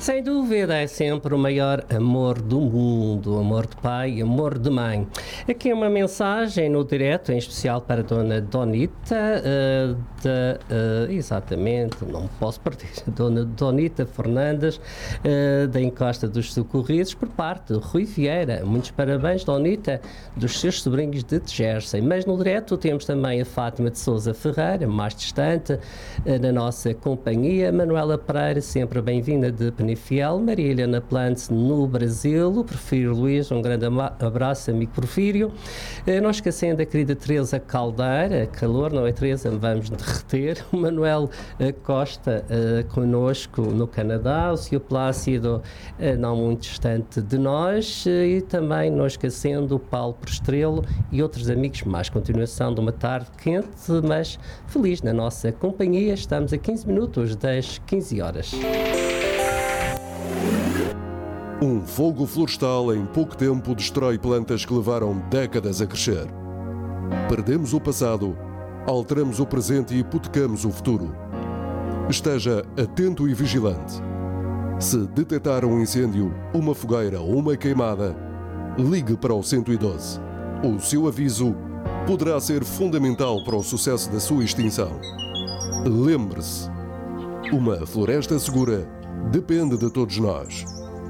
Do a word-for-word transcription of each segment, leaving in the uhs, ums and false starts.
Sem dúvida, é sempre o maior amor do mundo, amor de pai e amor de mãe. Aqui é uma mensagem no direto, em especial para a Dona Donita, uh, de, uh, exatamente, não posso perder, Dona Donita Fernandes, uh, da Encosta dos Socorridos, por parte de Rui Vieira. Muitos parabéns, Donita, dos seus sobrinhos de Jersey. Mas no direto temos também a Fátima de Sousa Ferreira, mais distante, uh, na nossa companhia, Manuela Pereira, sempre bem-vinda de Penafiel, Maria Helena Plante no Brasil, o Porfírio Luís, um grande abraço, amigo Porfírio. Uh, não esquecendo a querida Teresa Caldeira, calor, não é, Teresa? Vamos derreter. O Manuel uh, Costa uh, conosco no Canadá, o senhor Plácido uh, não muito distante de nós, uh, e também não esquecendo o Paulo Prestrelo e outros amigos mais. Continuação de uma tarde quente, mas feliz na nossa companhia. Estamos a quinze minutos das quinze horas. Um fogo florestal em pouco tempo destrói plantas que levaram décadas a crescer. Perdemos o passado, alteramos o presente e hipotecamos o futuro. Esteja atento e vigilante. Se detectar um incêndio, uma fogueira ou uma queimada, ligue para o cento e doze. O seu aviso poderá ser fundamental para o sucesso da sua extinção. Lembre-se, uma floresta segura depende de todos nós.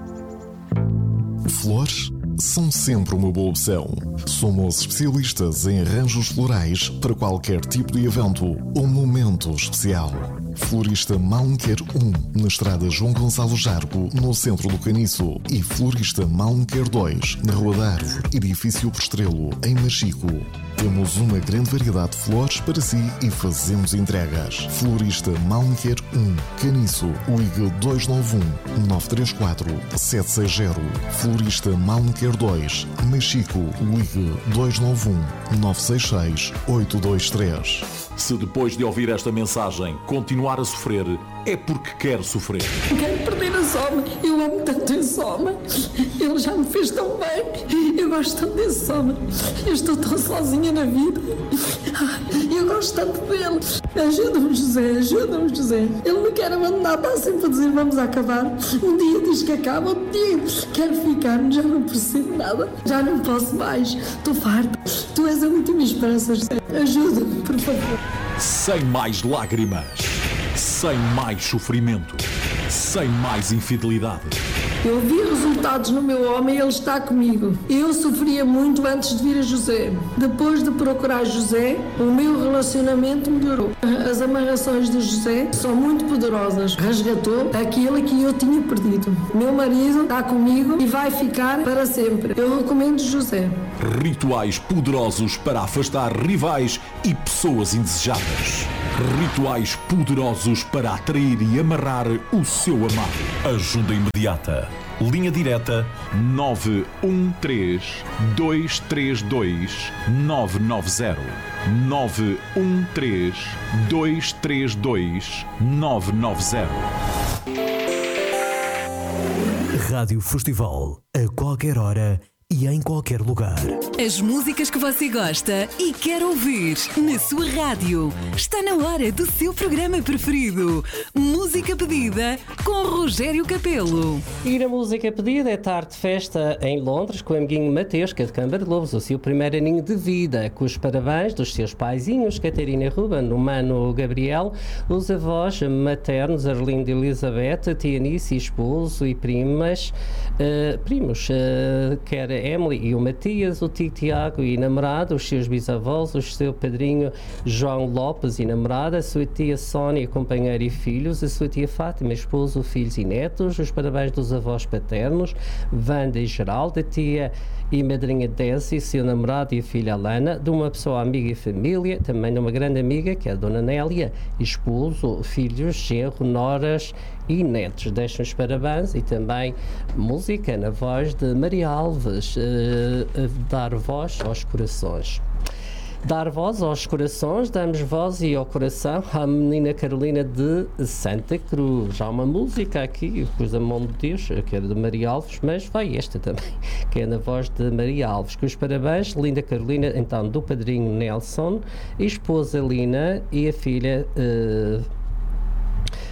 Flores são sempre uma boa opção. Somos especialistas em arranjos florais para qualquer tipo de evento ou momento especial. Florista Malmquer um, na estrada João Gonçalo Jargo, no centro do Caniço, e Florista Malmquer dois, na Rua da Árvore, edifício Prestrelo, em Machico. Temos uma grande variedade de flores para si e fazemos entregas. Florista Malmquer um, Caniço, ligue dois nove um, nove três quatro, sete seis zero. Florista Malmquer dois, Machico, ligue dois nove um, nove seis seis, oito dois três. Se depois de ouvir esta mensagem continuar a sofrer, é porque quer sofrer. Quero perder esse homem. Eu amo tanto esse homem. Ele já me fez tão bem. Eu gosto tanto desse homem. Eu estou tão sozinha na vida. Eu gosto tanto dele. Ajuda-me, José. Ajuda-me, José. Ele me quer abandonar. Está sempre a dizer vamos acabar. Um dia diz que acaba, outro dia quero ficar. Já não percebo nada. Já não posso mais. Estou farta. Tu és a última esperança, José. Ajuda-me, por favor. Sem mais lágrimas, sem mais sofrimento, sem mais infidelidade. Eu vi resultados no meu homem e ele está comigo. Eu sofria muito antes de vir a José. Depois de procurar José, o meu relacionamento melhorou. As amarrações de José são muito poderosas. Resgatou aquilo que eu tinha perdido. Meu marido está comigo e vai ficar para sempre. Eu recomendo José. Rituais poderosos para afastar rivais e pessoas indesejadas. Rituais poderosos para atrair e amarrar o seu amado. Ajuda imediata. Linha direta nove um três, dois três dois, nove nove zero. nove um três, dois três dois, nove nove zero. Rádio Festival, a qualquer hora e em qualquer lugar. As músicas que você gosta e quer ouvir na sua rádio. Está na hora do seu programa preferido. Música Pedida com Rogério Capelo. E na Música Pedida é tarde de festa em Londres com o amiguinho Mateus, que é de Câmara de Lobos, o seu primeiro aninho de vida, com os parabéns dos seus paizinhos, Catarina e Ruben, o mano Gabriel, os avós maternos, Arlindo e Elizabeth, a tia Nice, esposo e primas, uh, primos, uh, que era Emily e o Matias, o tio Tiago e namorada, os seus bisavós, o seu padrinho João Lopes e namorada, a sua tia Sónia, companheira e filhos, a sua tia Fátima, esposo, filhos e netos, os parabéns dos avós paternos, Wanda e Geraldo, a tia e madrinha Desi, seu namorado e a filha Alana, de uma pessoa amiga e família, também de uma grande amiga, que é a Dona Nélia, esposo, filhos, genro, noras e netos. Deixam os parabéns e também música na voz de Maria Alves, uh, dar voz aos corações. Dar voz aos corações, damos voz e ao coração à menina Carolina de Santa Cruz. Há uma música aqui, Coisa Mão de Deus, que era de Maria Alves, mas vai esta também, que é na voz de Maria Alves. Com os parabéns, linda Carolina, então, do padrinho Nelson, esposa Lina e a filha uh,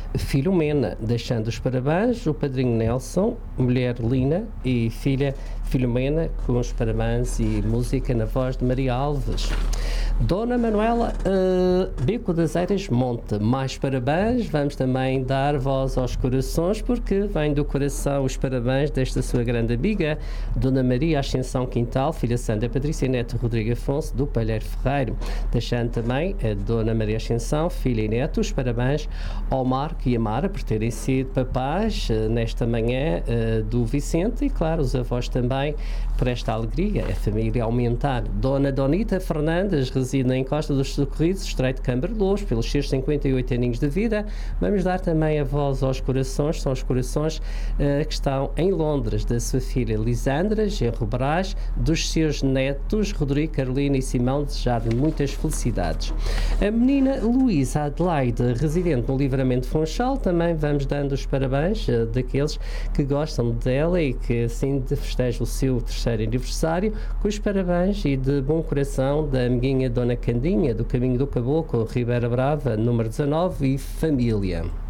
Filomena, deixando os parabéns o padrinho Nelson, mulher Lina e filha Filomena, com os parabéns e música na voz de Maria Alves. Dona Manuela uh, Beco das Eiras Monte, mais parabéns, vamos também dar voz aos corações, porque vem do coração os parabéns desta sua grande amiga, Dona Maria Ascensão Quintal, filha Sandra Patrícia Neto Rodrigo Afonso, do Palheiro Ferreiro. Deixando também a Dona Maria Ascensão, filha e neto, os parabéns ao Marco e a Mara por terem sido papás uh, nesta manhã uh, do Vicente, e claro, os avós também por esta alegria, a família aumentar. Dona Donita Fernandes reside em Costa dos Socorridos, Estreito de Câmara de Lobos, pelos seus cinquenta e oito aninhos de vida. Vamos dar também a voz aos corações, são os corações uh, que estão em Londres, da sua filha Lisandra Genro Brás, dos seus netos Rodrigo, Carolina e Simão, desejar-lhe muitas felicidades. A menina Luísa Adelaide, residente no Livramento de Funchal, também vamos dando os parabéns uh, daqueles que gostam dela e que assim festejam o seu terceiro aniversário, com os parabéns e de bom coração da amiguinha Dona Candinha, do Caminho do Caboclo, Ribeira Brava, número dezanove, e família.